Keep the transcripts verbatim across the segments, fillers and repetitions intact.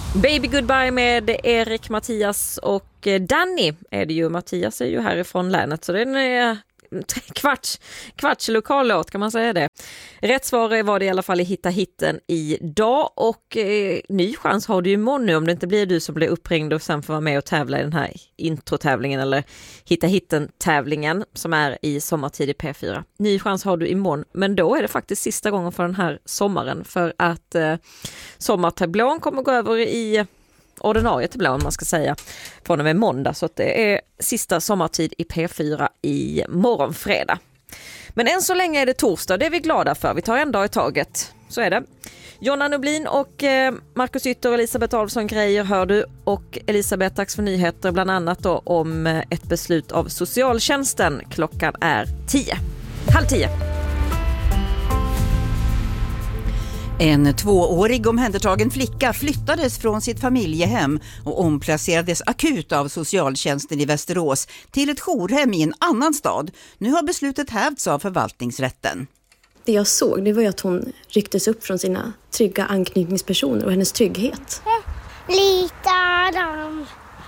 Baby Goodbye med Erik, Mattias och Danny är det ju. Mattias är ju härifrån länet, så det är en kvarts, kvarts lokallåt, kan man säga det. Rätt svar var det i alla fall i Hitta hitten idag, och eh, ny chans har du imorgon nu om det inte blir du som blir uppringd och sen får vara med och tävla i den här introtävlingen eller Hitta hitten-tävlingen som är i sommartid i P fyra. Ny chans har du imorgon, men då är det faktiskt sista gången för den här sommaren, för att eh, sommartablån kommer gå över i ordinarie tablån, man ska säga, från och med måndag, så att det är sista sommartid i P fyra i morgon fredag. Men än så länge är det torsdag, det är vi glada för. Vi tar en dag i taget, så är det. Jonna Nublin och eh, Marcus Ytter och Elisabeth Adolfsson grejer hör du, och Elisabeth, dags för nyheter, bland annat då om eh, ett beslut av socialtjänsten. Klockan är tio. Halv tio. En tvåårig omhändertagen flicka flyttades från sitt familjehem och omplacerades akut av socialtjänsten i Västerås till ett jourhem i en annan stad. Nu har beslutet hävts av förvaltningsrätten. Det jag såg, det var ju att hon rycktes upp från sina trygga anknytningspersoner och hennes trygghet. Litar de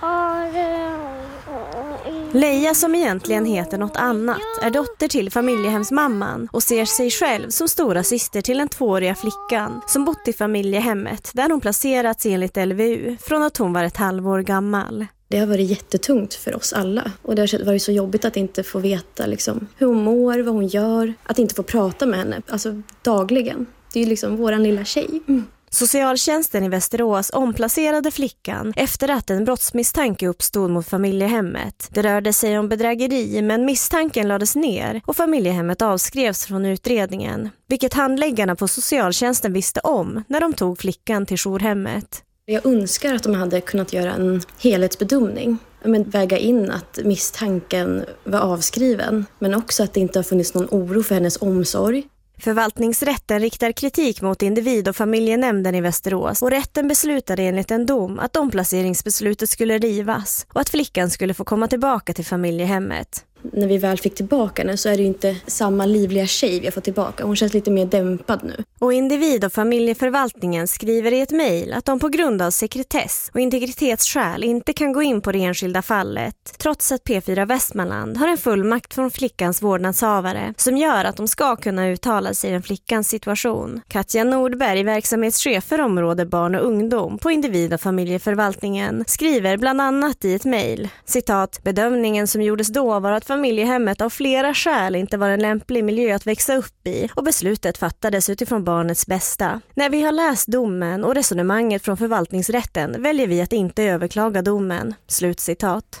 Leia, som egentligen heter något annat, är dotter till familjehemsmamman och ser sig själv som stora syster till den tvååriga flickan som bott i familjehemmet där hon placerats enligt L V U från att hon var ett halvår gammal. Det har varit jättetungt för oss alla, och det har varit så jobbigt att inte få veta liksom, hur hon mår, vad hon gör, att inte få prata med henne alltså, dagligen. Det är ju liksom våran lilla tjej. Mm. Socialtjänsten i Västerås omplacerade flickan efter att en brottsmisstanke uppstod mot familjehemmet. Det rörde sig om bedrägeri, men misstanken lades ner och familjehemmet avskrevs från utredningen, vilket handläggarna på socialtjänsten visste om när de tog flickan till jourhemmet. Jag önskar att de hade kunnat göra en helhetsbedömning. Men väga in att misstanken var avskriven, men också att det inte har funnits någon oro för hennes omsorg. Förvaltningsrätten riktar kritik mot individ- och familjenämnden i Västerås, och rätten beslutade enligt en dom att omplaceringsbeslutet skulle rivas och att flickan skulle få komma tillbaka till familjehemmet. När vi väl fick tillbaka henne så är det ju inte samma livliga tjej vi har fått tillbaka. Hon känns lite mer dämpad nu. Och individ- och familjeförvaltningen skriver i ett mejl att de på grund av sekretess och integritetsskäl inte kan gå in på det enskilda fallet, trots att P fyra Västmanland har en fullmakt från flickans vårdnadshavare som gör att de ska kunna uttala sig om flickans situation. Katja Nordberg, verksamhetschef för område barn och ungdom på individ- och familjeförvaltningen, skriver bland annat i ett mejl, citat, bedömningen som gjordes då var att familjehemmet av flera skäl inte var en lämplig miljö att växa upp i, och beslutet fattades utifrån barnets bästa. När vi har läst domen och resonemanget från förvaltningsrätten väljer vi att inte överklaga domen. Slutcitat.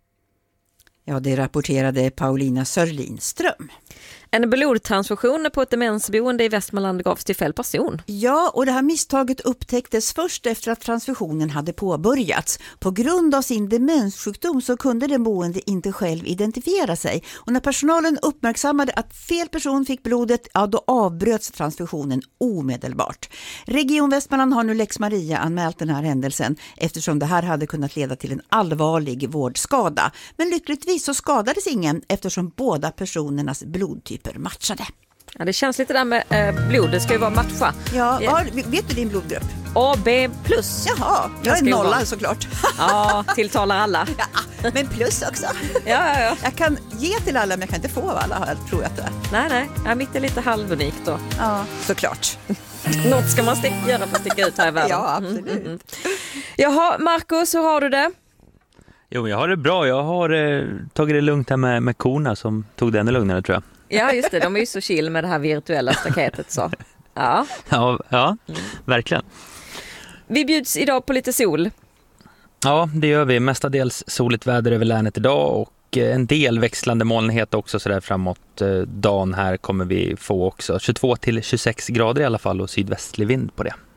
Ja, det rapporterade Paulina Sörlinström. En blodtransfusion på ett demensboende i Västmanland gavs till fel person. Ja, och det här misstaget upptäcktes först efter att transfusionen hade påbörjats. På grund av sin demenssjukdom så kunde den boende inte själv identifiera sig. Och när personalen uppmärksammade att fel person fick blodet, ja, då avbröts transfusionen omedelbart. Region Västmanland har nu Lex Maria anmält den här händelsen eftersom det här hade kunnat leda till en allvarlig vårdskada. Men lyckligtvis så skadades ingen eftersom båda personernas blodtyp matchade. Ja, det känns lite där med eh, blod, det ska ju vara matcha. Ja, ja. Vet du din blodgrupp? A B plus. Jaha, jag är nolla vara... såklart. Ja, tilltalar alla. Ja, men plus också. Ja, ja, ja. Jag kan ge till alla, men jag kan inte få av alla, tror jag att det är. Nej, nej. Ja, mitt är lite halvunikt då. Ja, såklart. Något ska man stick- göra för att sticka ut här i världen. Ja, absolut. Mm, mm. Jaha, Marcus, hur har du det? Jo, jag har det bra. Jag har eh, tagit det lugnt här med, med korna som tog det ännu lugnare, tror jag. Ja, just det. De är ju så chill med det här virtuella staketet. Så. Ja, ja, ja mm. verkligen. Vi bjuds idag på lite sol. Ja, det gör vi. Mestadels soligt väder över länet idag och en del växlande molnighet också så där framåt dagen här kommer vi få också. tjugotvå till tjugosex grader i alla fall och sydvästlig vind på det.